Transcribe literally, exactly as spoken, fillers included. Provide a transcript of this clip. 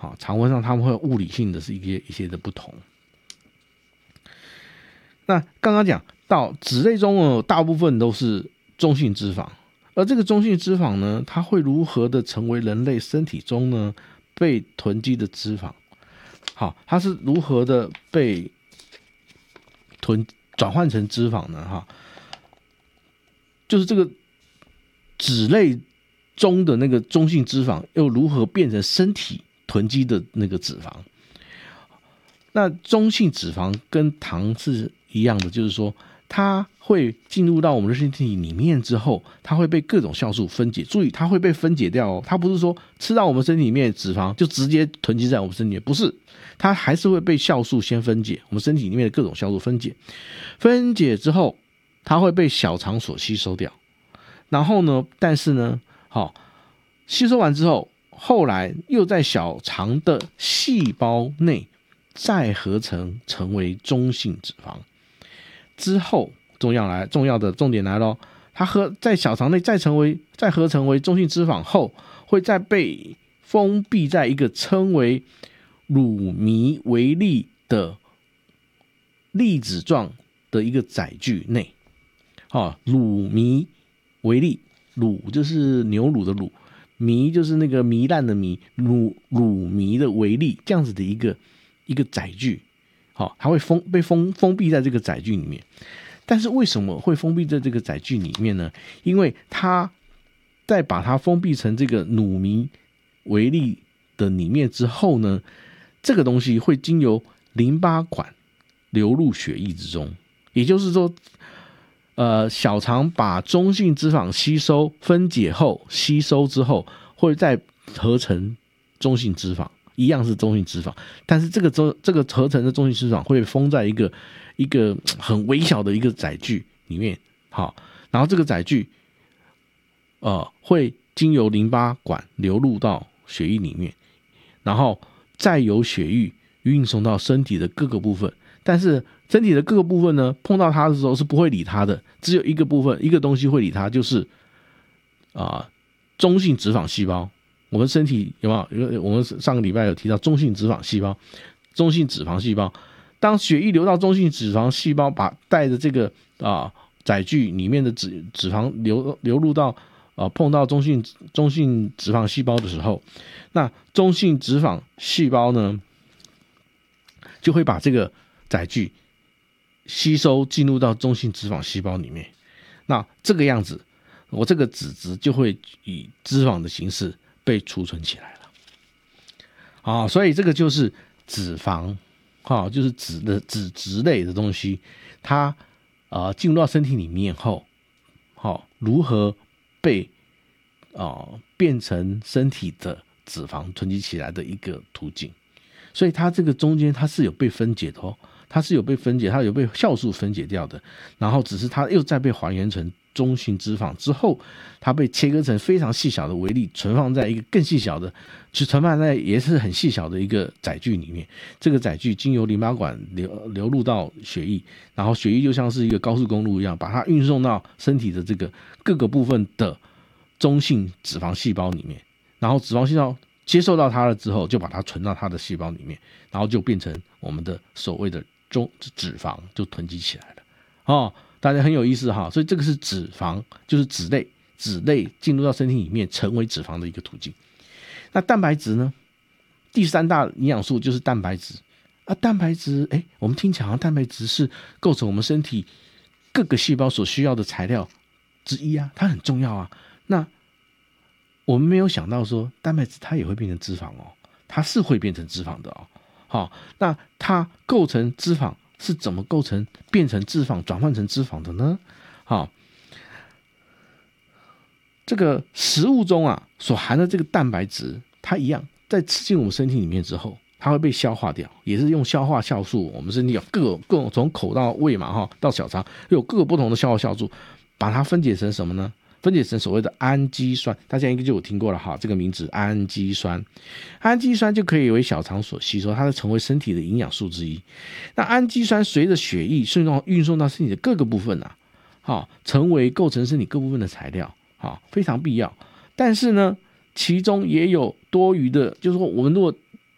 啊，常温上它们会有物理性的是一些一些的不同。那刚刚讲到脂类中呢，大部分都是中性脂肪，而这个中性脂肪呢，它会如何的成为人类身体中呢被囤积的脂肪？好，它是如何的被囤转换成脂肪呢？哈，就是这个脂类中的那个中性脂肪又如何变成身体囤积的那个脂肪？那中性脂肪跟糖是一样的，就是说它会进入到我们的身体里面之后，它会被各种酵素分解。注意，它会被分解掉哦，它不是说吃到我们身体里面的脂肪就直接囤积在我们身体里面，不是，它还是会被酵素先分解，我们身体里面的各种酵素分解，分解之后，它会被小肠所吸收掉。然后呢，但是呢，好，吸收完之后，后来又在小肠的细胞内再合成成为中性脂肪。之后重要来重要的重点来咯，它合在小肠内再成为再合成为中性脂肪后，会再被封闭在一个称为乳糜微粒的粒子状的一个载具内。哦，乳糜微粒，乳就是牛乳的乳，糜就是那个糜烂的糜，乳乳糜的微粒，这样子的一个一个载具。好，它会封被封封闭在这个载具里面。但是为什么会封闭在这个载具里面呢？因为它在把它封闭成这个乳糜微粒的里面之后呢，这个东西会经由淋巴管流入血液之中。也就是说，呃，小肠把中性脂肪吸收分解后，吸收之后会再合成中性脂肪。一样是中性脂肪，但是这个这个合成的中性脂肪会封在一个一个很微小的一个载具里面，好，然后这个载具呃会经由淋巴管流入到血液里面，然后再由血液运送到身体的各个部分。但是身体的各个部分呢，碰到它的时候是不会理它的，只有一个部分一个东西会理它，就是啊、呃、中性脂肪细胞。我们身体有没有？我们上个礼拜有提到中性脂肪细胞、中性脂肪细胞。当血液流到中性脂肪细胞，把带着这个啊载具里面的脂脂肪流流入到啊碰到中性中性脂肪细胞的时候，那中性脂肪细胞呢就会把这个载具吸收进入到中性脂肪细胞里面。那这个样子，我这个脂质就会以脂肪的形式被储存起来了。啊，所以这个就是脂肪，啊，就是脂的脂质类的东西，它呃进入到身体里面后，好、啊、如何被啊变成身体的脂肪囤积起来的一个途径。所以它这个中间它是有被分解的哦，它是有被分解，它有被酵素分解掉的，然后只是它又再被还原成中性脂肪之后，它被切割成非常细小的微粒，存放在一个更细小的，就存放在也是很细小的一个载具里面。这个载具经由淋巴管流流入到血液，然后血液就像是一个高速公路一样，把它运送到身体的这个各个部分的中性脂肪细胞里面，然后脂肪细胞接受到它了之后，就把它存到它的细胞里面，然后就变成我们的所谓的中脂肪，就囤积起来了。哦，大家很有意思哈，所以这个是脂肪，就是脂类，脂类进入到身体里面成为脂肪的一个途径。那蛋白质呢？第三大营养素就是蛋白质啊，蛋白质，哎，我们听起来好像蛋白质是构成我们身体各个细胞所需要的材料之一啊，它很重要啊。那我们没有想到说，蛋白质它也会变成脂肪哦，它是会变成脂肪的哦。好，那它构成脂肪是怎么构成变成脂肪转换成脂肪的呢？好，这个食物中啊所含的这个蛋白质，它一样在吃进我们身体里面之后，它会被消化掉，也是用消化酵素。我们身体有各各种从口到胃嘛哈，到小肠有各个不同的消化酵素，把它分解成什么呢？分解成所谓的氨基酸，大家应该就有听过了哈，这个名字氨基酸。氨基酸就可以为小肠所吸收，它会成为身体的营养素之一。那氨基酸随着血液顺送运送到身体的各个部分啊，好，成为构成身体各部分的材料，好，非常必要。但是呢，其中也有多余的，就是说我们如果